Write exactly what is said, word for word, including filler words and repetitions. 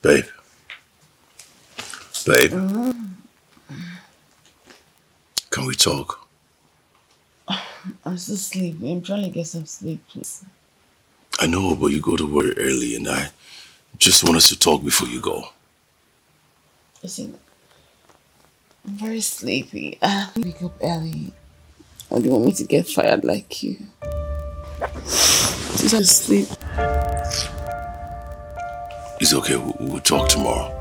Babe. Babe. Mm-hmm. Can we talk? I'm still sleepy. I'm trying to get some sleep, please. I know, but you go to work early and I just want us to talk before you go. Listen, I'm very sleepy. I wake up early. Or do you want me to get fired like you? Just have to sleep. It's okay, we'll, we'll talk tomorrow.